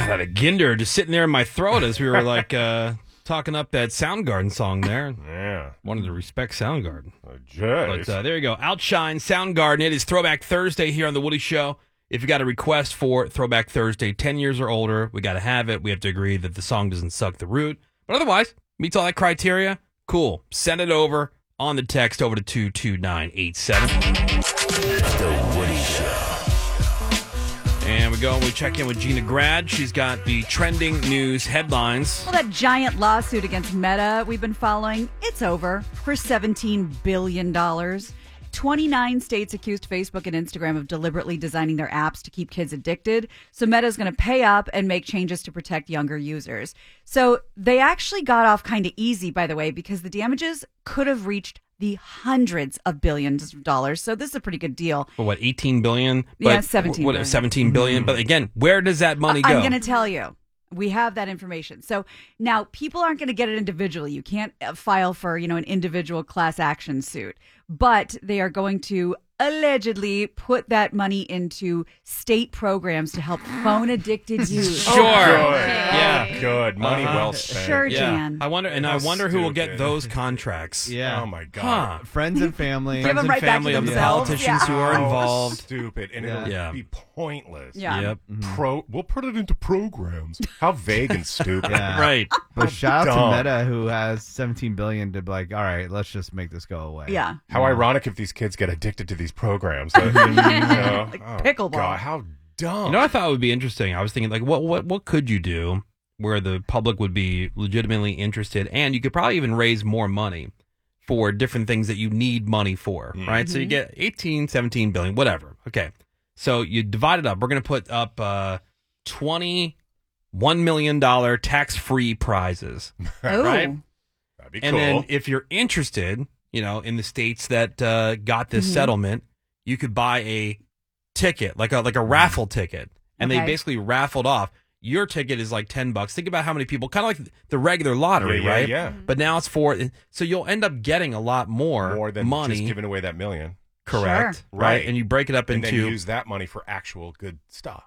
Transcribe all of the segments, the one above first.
That a Ginder just sitting there in my throat as we were like talking up that Soundgarden song there. Yeah. Wanted to respect Soundgarden. Jeez. But there you go. Outshine Soundgarden. It is Throwback Thursday here on The Woody Show. If you got a request for Throwback Thursday, 10 years or older, we got to have it. We have to agree that the song doesn't suck the root. But otherwise, meets all that criteria. Cool. Send it over on the text over to 22987. The Woody Show. And we go and we check in with Gina Grad. She's got the trending news headlines. Well, that giant lawsuit against Meta we've been following, it's over for $17 billion. 29 states accused Facebook and Instagram of deliberately designing their apps to keep kids addicted. So Meta's going to pay up and make changes to protect younger users. So they actually got off kind of easy, by the way, because the damages could have reached the hundreds of billions of dollars. So this is a pretty good deal. For what, 18 billion? Yeah, 17 what, billion. 17 billion. But again, where does that money go? I'm going to tell you. We have that information. So now people aren't going to get it individually. You can't file for, an individual class action suit, but they are going to allegedly put that money into state programs to help phone addicted youth. Sure. Good. Yeah. Good. Money well spent. Sure, Yeah. Jan. I wonder who will get those contracts. Yeah. Oh, my God. Huh. Friends and family. Give them and right back to family of the themselves. politicians Yeah. who are Oh, involved. Stupid. And Yeah. it'll Yeah. be pointless. Yeah. Yep. We'll put it into programs. How vague and stupid. Yeah. Right. But shout out Dumb. to Meta, who has $17 billion to be like, all right, let's just make this go away. Yeah. How ironic if these kids get addicted to these programs. Like pickleball. God, how dumb. You know what I thought would be interesting? I was thinking, like, what could you do where the public would be legitimately interested, and you could probably even raise more money for different things that you need money for, right? So you get 18, 17 billion, whatever. Okay. So you divide it up. We're going to put up $21 million tax-free prizes. Oh. Right? That'd be And cool. then if you're interested, in the states that got this settlement, you could buy a ticket, like a raffle ticket, and they Okay. basically raffled off. Your ticket is like $10. Think about how many people, kind of like the regular lottery, Yeah, right? yeah. But now it's so you'll end up getting a lot more More than money. just giving away that million. Correct, Sure. right? And you break it up And into then use that money for actual good stuff.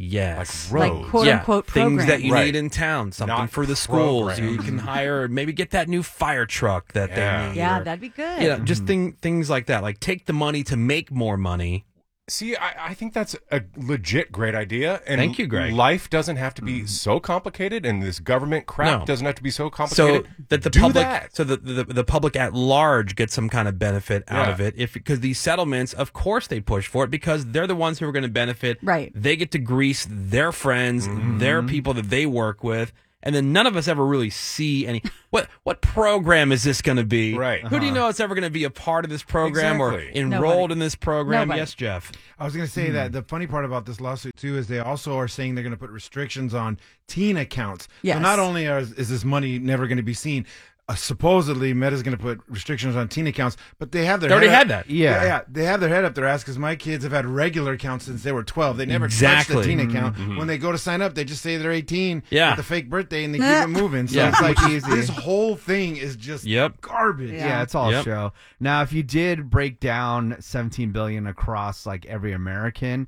yes, Like Like roads. quote unquote things program. that you Right. need in town, something Not for the schools. programs. You can hire, maybe get that new fire truck that Yeah. they need. Yeah, or- that'd be good. Yeah, just things like that. Like take the money to make more money. See, I think that's a legit great idea. And Thank you, Greg. Life doesn't have to be so complicated, and this government crap No. doesn't have to be so So complicated. that the Do public, that. so the public at large gets some kind of benefit out Yeah. of it. Because these settlements, of course, they push for it because they're the ones who are going to benefit. Right. They get to grease their friends, Mm-hmm. their people that they work with, and then none of us ever really see any. What program is this going to be? Right. Who do you know is ever going to be a part of this program Exactly. or enrolled Nobody. in this program? Nobody. Yes, Jeff. I was going to say that the funny part about this lawsuit, too, is they also are saying they're going to put restrictions on teen accounts. Yes. So not only is this money never going to be seen, supposedly Meta's going to put restrictions on teen accounts, but they have their They already head had up- that. Yeah. They have their head up their ass because my kids have had regular accounts since they were 12. They never Exactly. touched a teen account. When they go to sign up, they just say they're 18 Yeah. with the fake birthday and they keep it moving. So Yeah. it's like Easy. this whole thing is just Yep. garbage. Yeah, it's all Yep. show. Now, if you did break down 17 billion across like every American,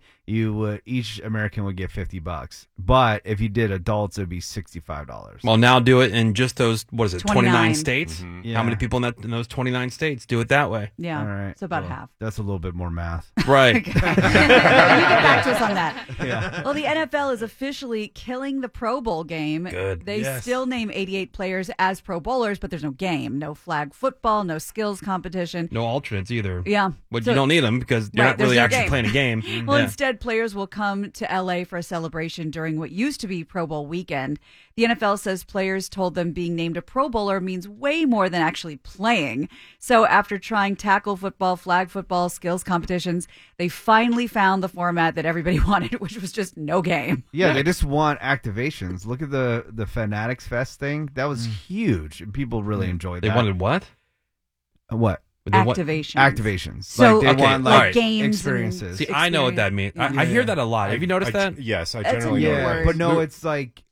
each American would get $50. But if you did adults, it'd be $65. Well, now do it in just those, 29 29 states? Yeah. How many people in those 29 states do it that way? Yeah. All right. It's about Well, half. That's a little bit more math. Right. You get back to us on that. Well, the NFL is officially killing the Pro Bowl game. Good. They Yes. still name 88 players as Pro Bowlers, but there's no game, no flag football, no skills competition. No alternates either. Yeah. But So- you don't need them because you're Right, not really there's no actually game. playing a game. Well, Yeah. instead, players will come to LA for a celebration during what used to be Pro Bowl weekend. The NFL says players told them being named a Pro Bowler means way more than actually playing. So after trying tackle football, flag football, skills competitions, they finally found the format that everybody wanted, which was just no game. Yeah, they just want activations. Look at the Fanatics Fest thing. That was huge. People really enjoyed They that. wanted what? What? They want- Activation. Activations. So, like they okay, want like like games and- experiences. See, I know what that means. I hear that a lot. Have you noticed that? Yes, I That's a generally new know yeah, that. word. but no, it's like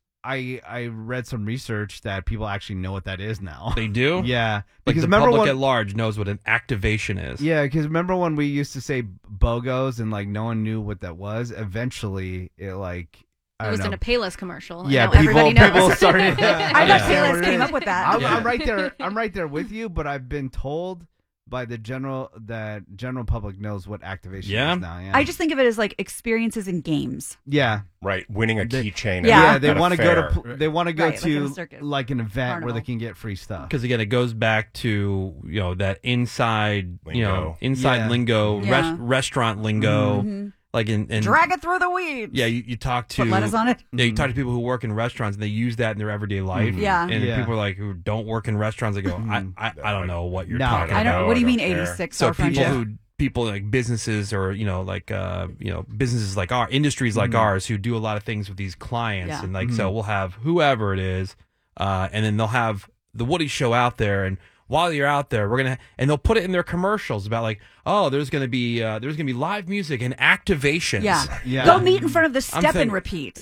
I read some research that people actually know what that is now. They do? Yeah, Like because the remember public when, at large knows what an activation is. yeah, because remember when we used to say BOGOs and like no one knew what that was. Eventually, it like I It was don't in know. a Payless commercial. Yeah, I know everybody knows. people started. I Yeah. thought Payless came up with that. I'm right there. I'm right there with you, but I've been told by the general public knows what activation Yeah. is now. Yeah, I just think of it as like experiences in games. yeah. Right, winning a They- keychain. Yeah. Yeah, they want to go to they want to go Right, like in a to circus. like an event where Carnival. they can get free stuff. Because again, it goes back to that inside Lingo. inside Yeah. lingo, Yeah. restaurant lingo, like in Drag it through the weeds. yeah, you talk to Put lettuce on it. Yeah, you talk to people who work in restaurants and they use that in their everyday life. Yeah. and Yeah. people are like who don't work in restaurants. They go, I don't know what you're No, talking I about. don't. What do you I mean, don't care. 86? So our friend? people like businesses or businesses like our industries like ours who do a lot of things with these clients Yeah. and like so we'll have whoever it is and then they'll have the Woody Show out there, and while you're out there and they'll put it in their commercials about like, oh, there's gonna be live music and activations. Yeah. Yeah. Go meet in front of the I'm step and thinking- repeat.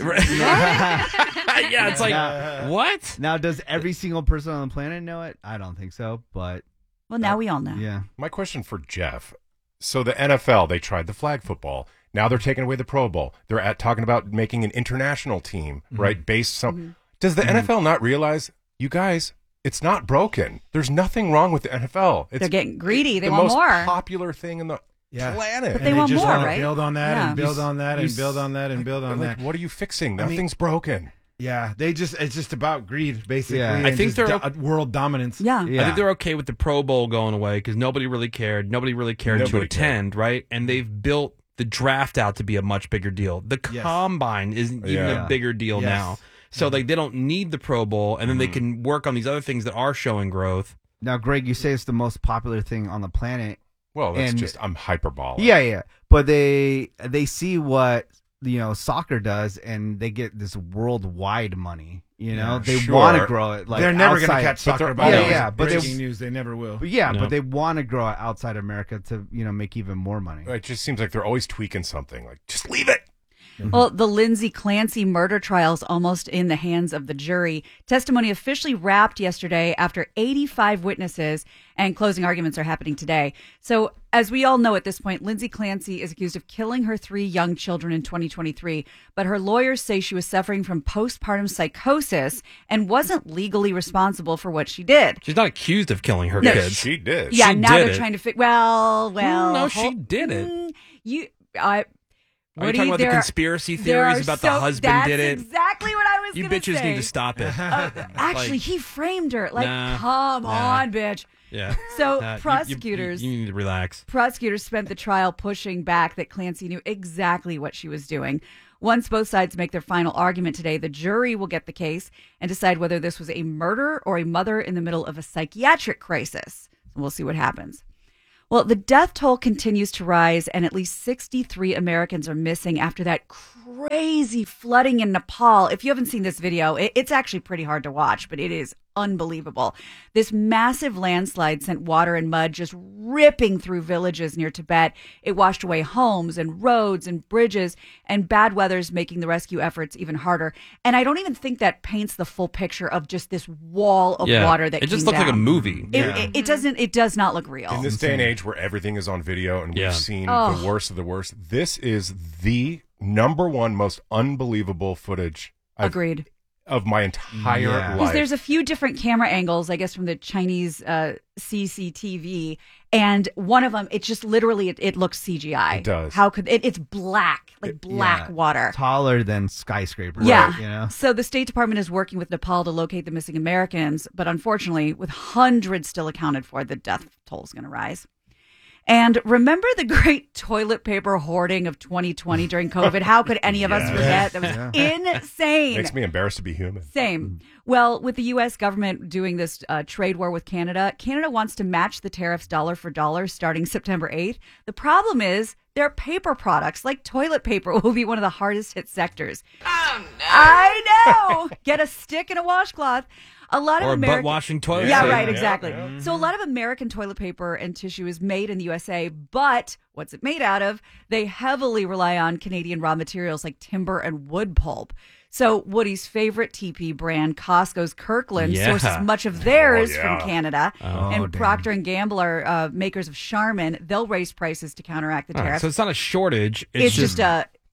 Yeah, it's like what? Now, does every single person on the planet know it? I don't think so, but Well, now we all know. yeah. My question for Jeff. So the NFL, they tried the flag football. Now they're taking away the Pro Bowl. They're talking about making an international team, right? Based some. Does the NFL not realize, you guys, it's not broken. There's nothing wrong with the NFL. It's They're getting greedy. They the want most more. popular thing in the planet. But they want just more, wanna right? build on that Yeah. and build on that You and build on that and build on like, that. what are you fixing? I mean- Nothing's broken. Yeah, it's just about greed, basically. Yeah. and I think just they're- world dominance. Yeah. Yeah. I think they're okay with the Pro Bowl going away because nobody really cared. Nobody really cared to Nobody attend, right? And they've built the draft out to be a much bigger deal. The Yes. combine isn't even Yeah. a bigger deal Yes. now. So like they don't need the Pro Bowl, and then they can work on these other things that are showing growth. Now, Greg, you say it's the most popular thing on the planet. Well, that's And- just, I'm hyperbolic. Yeah. But they see what soccer does, and they get this worldwide money. Yeah, they sure. want to grow it. Like they're never going to outside- catch but soccer they're by always- Yeah, but they- breaking news. They never will. But yeah, Yeah. but they want to grow it outside America to make even more money. It just seems like they're always tweaking something. Like, just leave it. Well, the Lindsay Clancy murder trial is almost in the hands of the jury. Testimony officially wrapped yesterday after 85 witnesses, and closing arguments are happening today. So, as we all know at this point, Lindsay Clancy is accused of killing her 3 young children in 2023, but her lawyers say she was suffering from postpartum psychosis and wasn't legally responsible for what she did. She's not accused of killing her No, kids. She did. Yeah, She now did they're it. trying to figure. Well, No, she did it. Are you Woody, talking about the there- conspiracy there theories are about the so- husband that's did it? exactly what I was You gonna bitches say. need to stop it. Actually, Like, he framed her. Like, Nah, come nah. on, bitch. yeah. So You- prosecutors you need to relax. prosecutors spent the trial pushing back that Clancy knew exactly what she was doing. Once both sides make their final argument today, the jury will get the case and decide whether this was a murder or a mother in the middle of a psychiatric crisis. We'll see what happens. Well, the death toll continues to rise, and at least 63 Americans are missing after that crazy flooding in Nepal. If you haven't seen this video, it's actually pretty hard to watch, but it is unbelievable. This massive landslide sent water and mud just ripping through villages near Tibet. It washed away homes and roads and bridges, and bad weather's making the rescue efforts even harder. And I don't even think that paints the full picture of just this wall of water that it just came looked like a down. movie. It doesn't. It does not look real. In this day and age where everything is on video and Yeah. we've seen Oh. the worst of the worst, this is the number one most unbelievable footage Agreed. of my entire Yeah. Because life. there's a few different camera angles, I guess, from the Chinese CCTV, and one of them, it just literally it looks CGI. It does. How could it? It's black, like black Yeah. water. Taller than skyscrapers. Yeah. So the State Department is working with Nepal to locate the missing Americans, but unfortunately, with hundreds still accounted for, the death toll is going to rise. And remember the great toilet paper hoarding of 2020 during COVID? How could any of us forget? That was insane. Makes me embarrassed to be human. Same. Well, with the U.S. government doing this trade war with Canada, Canada wants to match the tariffs dollar for dollar starting September 8th. The problem is their paper products, like toilet paper, will be one of the hardest hit sectors. Oh, no. I know. Get a stick and a washcloth. A lot of Or American... butt washing toilet Yeah, paper. right, exactly. So a lot of American toilet paper and tissue is made in the USA, but what's it made out of? They heavily rely on Canadian raw materials like timber and wood pulp. So Woody's favorite TP brand, Costco's Kirkland, Yeah. sources much of theirs yeah. from Canada. and damn. Procter & Gamble are makers of Charmin. They'll raise prices to counteract the All right, tariff. so it's not a shortage. it's just a...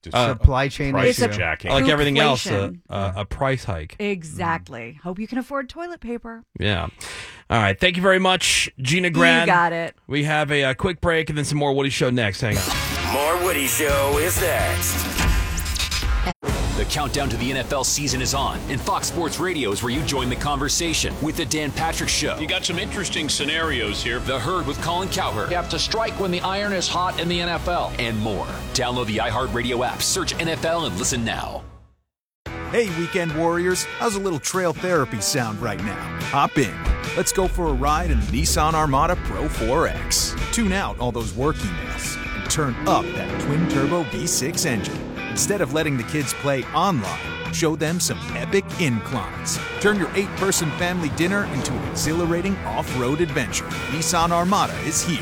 Supply chain price issue. jacking. Like everything else, Inflation. a price hike. Exactly. Hope you can afford toilet paper. Yeah. All right. Thank you very much, Gina Grad. You got it. We have a quick break and then some more Woody Show next. Hang on. More Woody Show is next. The countdown to the NFL season is on, and Fox Sports Radio is where you join the conversation with The Dan Patrick Show. You got some interesting scenarios here. The Herd with Colin Cowherd. You have to strike when the iron is hot in the NFL. And more. Download the iHeartRadio app, search NFL, and listen now. Hey, Weekend Warriors, how's a little trail therapy sound right now? Hop in. Let's go for a ride in the Nissan Armada Pro 4X. Tune out all those work emails and turn up that twin-turbo V6 engine. Instead of letting the kids play online, show them some epic inclines. Turn your 8-person family dinner into an exhilarating off-road adventure. Nissan Armada is here.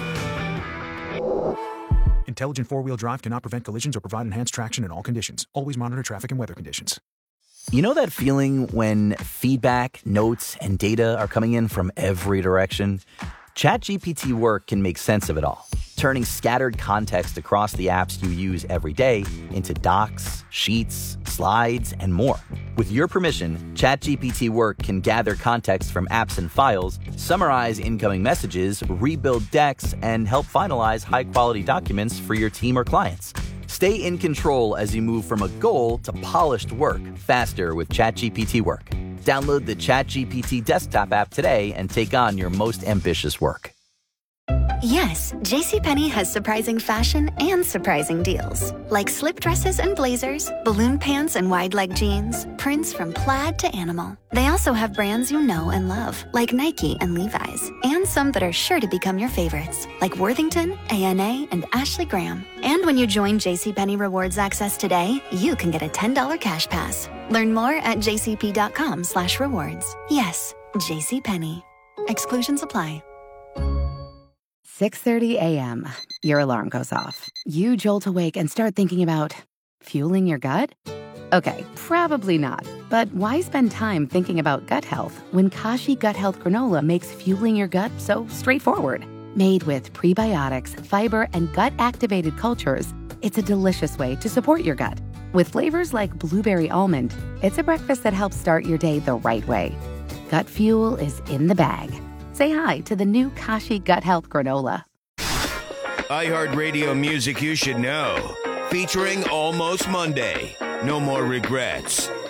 Intelligent four-wheel drive cannot prevent collisions or provide enhanced traction in all conditions. Always monitor traffic and weather conditions. You know that feeling when feedback, notes, and data are coming in from every direction? ChatGPT Work can make sense of it all, turning scattered context across the apps you use every day into docs, sheets, slides, and more. With your permission, ChatGPT Work can gather context from apps and files, summarize incoming messages, rebuild decks, and help finalize high-quality documents for your team or clients. Stay in control as you move from a goal to polished work faster with ChatGPT Work. Download the ChatGPT desktop app today and take on your most ambitious work. Yes, JCPenney has surprising fashion and surprising deals. Like slip dresses and blazers, balloon pants and wide leg jeans, prints from plaid to animal. They also have brands you know and love, like Nike and Levi's, and some that are sure to become your favorites, like Worthington, A&A, and Ashley Graham. And when you join JCPenney Rewards Access today, you can get a $10 cash pass. Learn more at jcp.com/rewards. Yes, JCPenney. Exclusions apply. 6:30 a.m. Your alarm goes off. You jolt awake and start thinking about fueling your gut? Okay, probably not. But why spend time thinking about gut health when Kashi Gut Health Granola makes fueling your gut so straightforward? Made with prebiotics, fiber, and gut-activated cultures, it's a delicious way to support your gut. With flavors like blueberry almond, it's a breakfast that helps start your day the right way. Gut fuel is in the bag. Say hi to the new Kashi Gut Health Granola. iHeartRadio music you should know. Featuring Almost Monday. No More Regrets.